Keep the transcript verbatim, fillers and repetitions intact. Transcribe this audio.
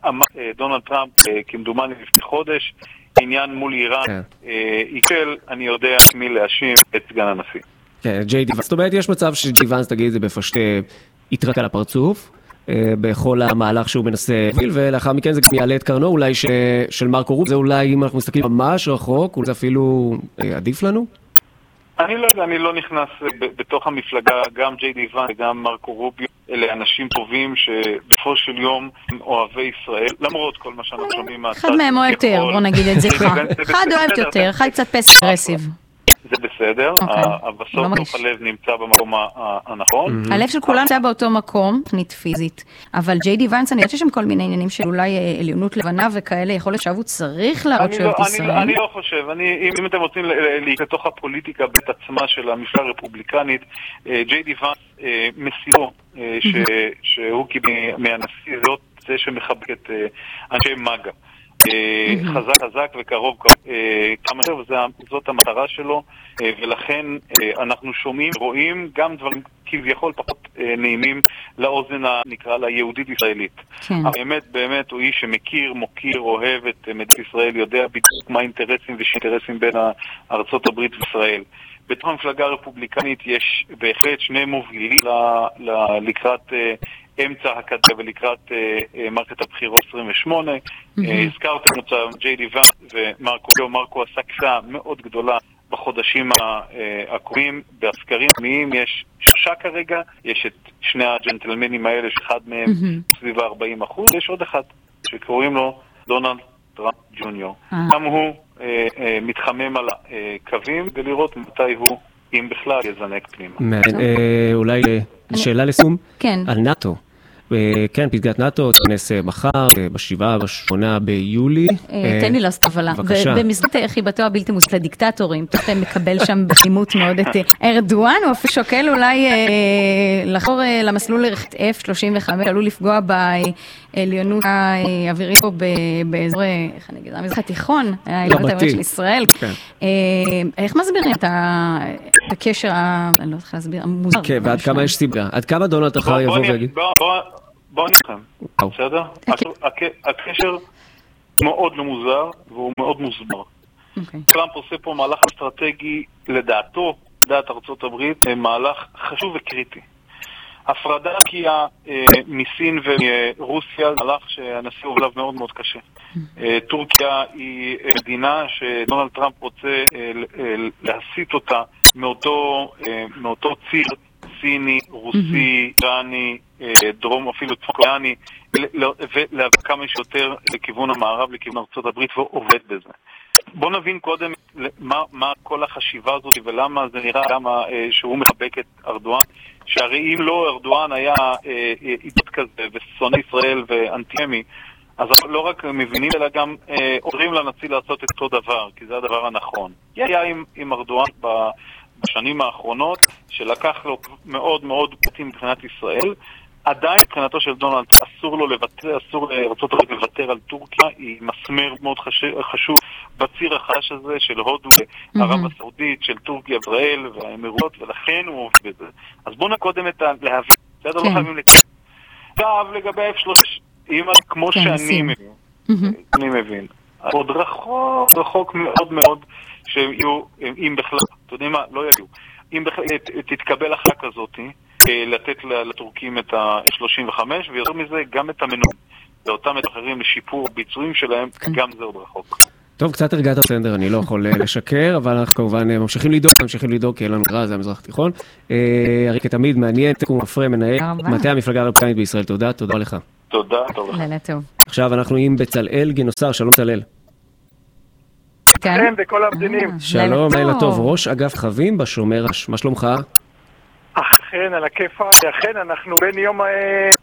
אמר דונלד טראמפ כמדומני לפני חודש, עניין מול איראן עיקל, אני יודע מי להאשים את סגן הנשיא. כן, ג'יי די ונס. זאת אומרת, יש מצב שג'יי די ונס, תגיד את זה בפשט, יתרק על הפרצוף, בכל המהלך שהוא מנסה, ולאחר מכן זה יעלה את קרנו, אולי של מרקו רובו, זה אולי, אם אנחנו מסתכלים ממש רחוק, אולי זה אפילו עדיף לנו? אני לא יודע, אני לא נכנס בתוך המפלגה, גם ג'יי די ונס וגם מרקו רוביו, אלה אנשים טובים שבסופו של יום אוהבי ישראל, למרות כל מה שאנחנו שומעים מהצד. אחד מהם אוהב יותר, בוא נגיד את זה ככה. אחד אוהב יותר, אחד קצת פס אגרסיב. זה בסדר, בסוף הלב נמצא במקום הנכון. הלב של כולם נמצא באותו מקום, תכנית פיזית. אבל ג'יי די ונס, אני יודעת שיש שם כל מיני עניינים של אולי עליונות לבנה וכאלה, יכול להיות שהוא צריך להראות שאוהב את ישראל. אני לא חושב, אם אתם רוצים לתוך הפוליטיקה בית עצמה של המפלגה הרפובליקנית, ג'יי די ונס מסירו, שהוא מהנשיא, זה שמחבק את אנשי מגה. חזק חזק וקרוב כמה יותר, וזאת המטרה שלו, ולכן אנחנו שומעים, רואים גם דברים כביכול פחות נעימים לאוזן נקרא לה יהודית ישראלית. באמת באמת הוא איש שמכיר, מוקיר, אוהב את מדינת ישראל, יודע בדיוק מה האינטרסים ושאינטרסים בין ארצות הברית וישראל. בתוך המפלגה הרפובליקנית יש בהחלט שני מובילים לקראת אמצע הקדנציה ולקראת מערכת הבחירות עשרים ושמונה. הזכרתם אותם, ג'יי די ונס ומרקו. מרקו עשה קפיצה מאוד גדולה בחודשים הקרובים. בסקרים המיים יש שלושה כרגע, יש את שני הג'נטלמנים האלה שאחד מהם סביב ארבעים אחוז, יש עוד אחד שקוראים לו דונלד טראמפ ג'וניור. גם הוא מתחמם על הקווים ולראות מתי הוא, אם בכלל, יזנק פנימה. אולי שאלה לסיום על נאטו. כן, פסגת נאטו תכנס מחר, בשבעה, בשמונה ביולי. תן לי לעשות הבלה. במסגרת חיבתו הבלתי מוסרית לדיקטטורים, אתה מקבל שם בחימות מאוד את ארדואן, הוא אפילו שוקל אולי לחזור למסלול אף שלושים וחמש, עלול לפגוע בעליונות האווירית פה באזור, איך אני אגיד, המזרח התיכון, העליונות האווירית של ישראל. איך מסבירים את הקשר, אני לא צריכה להסביר, המוזר. כן, ועד כמה יש סיבה? עד כמה דונלד אחר יבוא ויגיד? בואו נתכם, בסדר? הקשר מאוד לא מוזר והוא מאוד מוסבר. טראמפ עושה פה מהלך אסטרטגי לדעתו, לדעת ארצות הברית, מהלך חשוב וקריטי. הפרדה כי מסין ומרוסיה, מהלך שהנשיא עובד מאוד מאוד קשה. טורקיה היא מדינה שדונלד טראמפ רוצה להסיט אותה מאותו ציר סיני, רוסי, איראני, דרום אפילו צפון-קוריאני, ולהביא כמה שיותר לכיוון המערב, לכיוון ארצות הברית, ועובד בזה. בואו נבין קודם מה, מה כל החשיבה הזאת ולמה זה נראה למה שהוא מחבק את ארדואן, שהרי אם לא ארדואן היה עידוד כזה ושונא ישראל ואנטישמי, אז לא רק מבינים אלא גם עוזרים לנשיא לעשות את אותו דבר, כי זה הדבר הנכון. היה עם, עם ארדואן ב... בשנים האחרונות, שלקח לו מאוד מאוד פרטים מבחינת ישראל, עדיין מבחינתו של דונלד אסור לו לוותר, אסור לארצות הברית לוותר על טורקיה, היא מסמר מאוד חשוב בציר החדש הזה של הודו, ערב הסעודית, של טורקיה, ישראל והאמירויות, ולכן הוא עובד בזה. אז בואו נקודם את להבין, בסדר? לא חייבים לקרוא. עכשיו לגבי אף שלוש, כמו שאני מבין, אני מבין, עוד רחוק, רחוק מאוד מאוד, שיהיו, אם בכלל, אתה יודעים מה, לא יהיו. אם בכלל תתקבל החלטה כזאת, לתת לטורקים את ה-שלושים וחמש, ויותר מזה גם את המנועים, ואותם אחרים לשיפור הביצועים שלהם, גם זה עוד רחוק. טוב, קצת הרגעת סנדר, אני לא יכול לשקר, אבל אנחנו כמובן ממשיכים לדאוג, ממשיכים לדאוג, כי אין לנו גרע, זה המזרח התיכון. הרי כתמיד מעניין, תקום מפרה מנהל, מטה המפלגה הרפובליקנית בישראל, תודה, תודה לך. תודה, טוב לך. לילה טוב. עכשיו אנחנו עם בצלאל גינוסר, שלום בצלאל. כן, בכל המדינים. שלום, לילה טוב. ראש אגף חווים בשומר, מה שלומך? אכן, על הכיפה, אכן, אנחנו בין יום